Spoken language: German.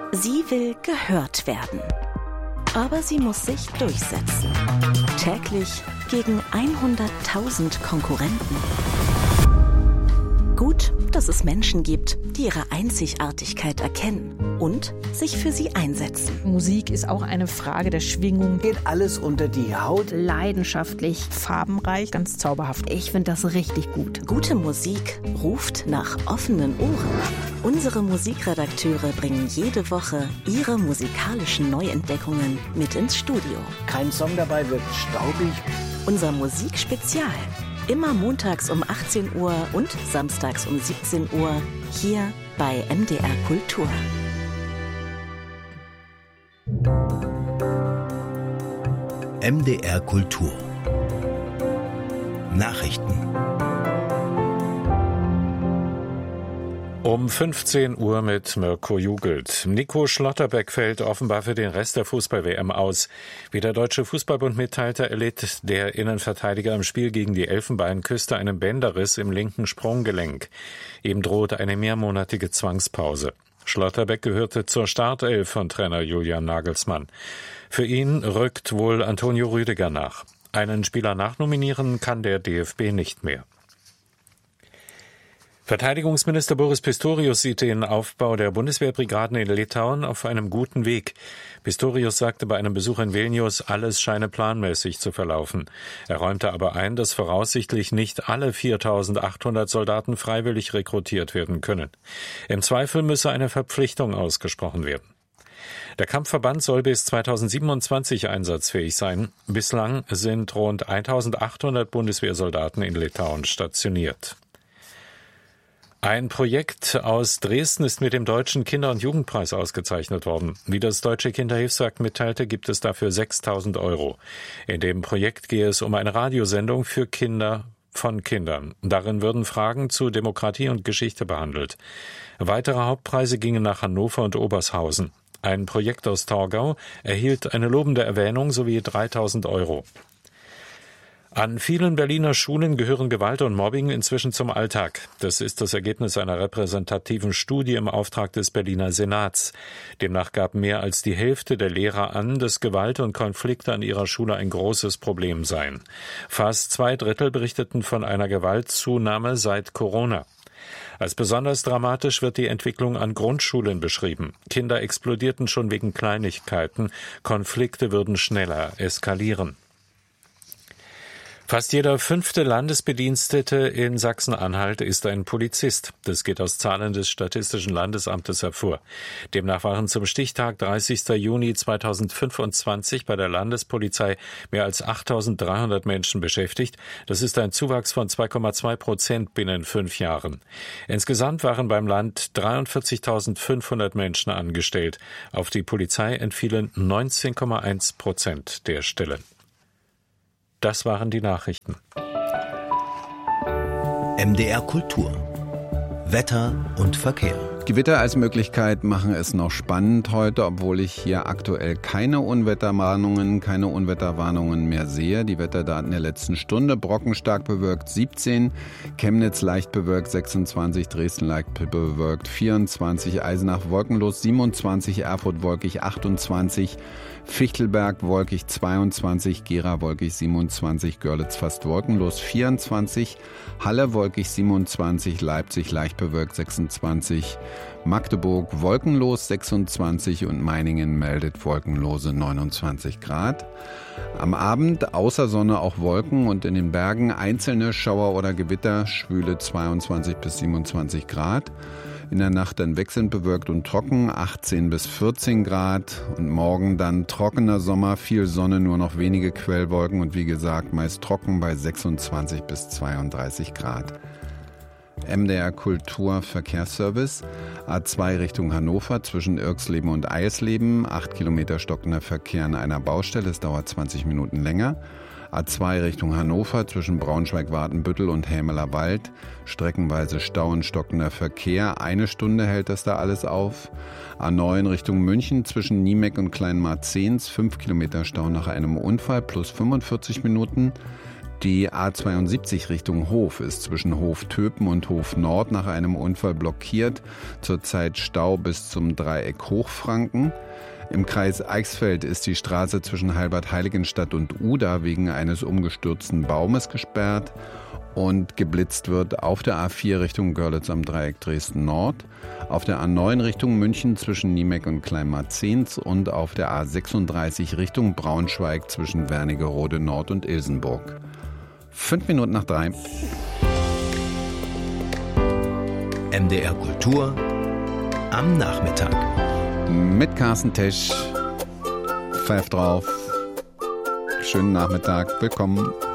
Sie will gehört werden. Aber sie muss sich durchsetzen. Täglich gegen 100.000 Konkurrenten. Gut, dass es Menschen gibt, die ihre Einzigartigkeit erkennen und sich für sie einsetzen. Musik ist auch eine Frage der Schwingung. Geht alles unter die Haut. Leidenschaftlich, farbenreich, ganz zauberhaft. Ich finde das richtig gut. Gute Musik ruft nach offenen Ohren. Unsere Musikredakteure bringen jede Woche ihre musikalischen Neuentdeckungen mit ins Studio. Kein Song dabei wird staubig. Unser Musikspezial. Immer montags um 18 Uhr und samstags um 17 Uhr hier bei MDR Kultur. MDR Kultur. Nachrichten. Um 15 Uhr mit Mirko Jugelt. Nico Schlotterbeck fällt offenbar für den Rest der Fußball-WM aus. Wie der Deutsche Fußballbund mitteilte, erlitt der Innenverteidiger im Spiel gegen die Elfenbeinküste einen Bänderriss im linken Sprunggelenk. Ihm droht eine mehrmonatige Zwangspause. Schlotterbeck gehörte zur Startelf von Trainer Julian Nagelsmann. Für ihn rückt wohl Antonio Rüdiger nach. Einen Spieler nachnominieren kann der DFB nicht mehr. Verteidigungsminister Boris Pistorius sieht den Aufbau der Bundeswehrbrigaden in Litauen auf einem guten Weg. Pistorius sagte bei einem Besuch in Vilnius, alles scheine planmäßig zu verlaufen. Er räumte aber ein, dass voraussichtlich nicht alle 4.800 Soldaten freiwillig rekrutiert werden können. Im Zweifel müsse eine Verpflichtung ausgesprochen werden. Der Kampfverband soll bis 2027 einsatzfähig sein. Bislang sind rund 1.800 Bundeswehrsoldaten in Litauen stationiert. Ein Projekt aus Dresden ist mit dem Deutschen Kinder- und Jugendpreis ausgezeichnet worden. Wie das Deutsche Kinderhilfswerk mitteilte, gibt es dafür 6.000 €. In dem Projekt gehe es um eine Radiosendung für Kinder von Kindern. Darin würden Fragen zu Demokratie und Geschichte behandelt. Weitere Hauptpreise gingen nach Hannover und Obershausen. Ein Projekt aus Torgau erhielt eine lobende Erwähnung sowie 3.000 €. An vielen Berliner Schulen gehören Gewalt und Mobbing inzwischen zum Alltag. Das ist das Ergebnis einer repräsentativen Studie im Auftrag des Berliner Senats. Demnach gab mehr als die Hälfte der Lehrer an, dass Gewalt und Konflikte an ihrer Schule ein großes Problem seien. Fast 2/3 berichteten von einer Gewaltzunahme seit Corona. Als besonders dramatisch wird die Entwicklung an Grundschulen beschrieben. Kinder explodierten schon wegen Kleinigkeiten, Konflikte würden schneller eskalieren. Fast jeder 5. Landesbedienstete in Sachsen-Anhalt ist ein Polizist. Das geht aus Zahlen des Statistischen Landesamtes hervor. Demnach waren zum Stichtag 30. Juni 2025 bei der Landespolizei mehr als 8.300 Menschen beschäftigt. Das ist ein Zuwachs von 2,2% binnen 5 Jahren. Insgesamt waren beim Land 43.500 Menschen angestellt. Auf die Polizei entfielen 19,1% der Stellen. Das waren die Nachrichten. MDR Kultur. Wetter und Verkehr. Gewitter als Möglichkeit machen es noch spannend heute, obwohl ich hier aktuell keine Unwetterwarnungen mehr sehe. Die Wetterdaten der letzten Stunde: Brocken stark bewölkt 17, Chemnitz leicht bewölkt 26, Dresden leicht bewölkt 24, Eisenach wolkenlos 27, Erfurt wolkig 28, Fichtelberg wolkig 22, Gera wolkig 27, Görlitz fast wolkenlos 24, Halle wolkig 27, Leipzig leicht bewölkt 26, Magdeburg wolkenlos 26 und Meiningen meldet wolkenlose 29 Grad. Am Abend außer Sonne auch Wolken und in den Bergen einzelne Schauer oder Gewitter, schwüle 22 bis 27 Grad. In der Nacht dann wechselnd bewölkt und trocken, 18 bis 14 Grad. Und morgen dann trockener Sommer, viel Sonne, nur noch wenige Quellwolken und wie gesagt meist trocken bei 26 bis 32 Grad. MDR Kultur Verkehrsservice, A2 Richtung Hannover zwischen Irxleben und Eisleben, 8 Kilometer stockender Verkehr an einer Baustelle, es dauert 20 Minuten länger. A2 Richtung Hannover zwischen Braunschweig-Watenbüttel und Hämeler Wald, streckenweise Stau und stockender Verkehr, 1 Stunde hält das da alles auf. A9 Richtung München zwischen Niemeck und Kleinmarzens, 5 Kilometer Stau nach einem Unfall plus 45 Minuten. Die A72 Richtung Hof ist zwischen Hof-Töpen und Hof-Nord nach einem Unfall blockiert. Zurzeit Stau bis zum Dreieck Hochfranken. Im Kreis Eichsfeld ist die Straße zwischen Heilbad-Heiligenstadt und Uda wegen eines umgestürzten Baumes gesperrt. Und geblitzt wird auf der A4 Richtung Görlitz am Dreieck Dresden-Nord, auf der A9 Richtung München zwischen Niemeck und Kleinmarzens und auf der A36 Richtung Braunschweig zwischen Wernigerode-Nord und Ilsenburg. 5 Minuten nach 3. MDR Kultur am Nachmittag. Mit Carsten Tesch. Pfeift drauf. Schönen Nachmittag. Willkommen.